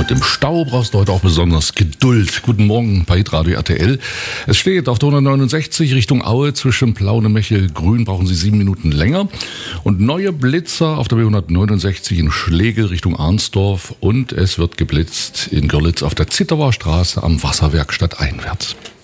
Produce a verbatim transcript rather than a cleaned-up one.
Und im Stau brauchst du heute auch besonders Geduld. Guten Morgen bei Radio R T L. Es steht auf der hundertneunundsechzig Richtung Aue zwischen Plaune-Mechel, Grün brauchen Sie sieben Minuten länger. Und neue Blitzer auf der B hundertneunundsechzig in Schlegel Richtung Arnsdorf. Und es wird geblitzt in Görlitz auf der Zittauer Straße am Wasserwerk stadteinwärts.